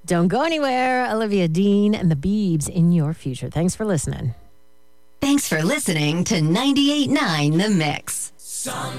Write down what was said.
Don't go anywhere. Olivia Dean and the Biebs in your future. Thanks for listening. Thanks for listening to 98.9 The Mix.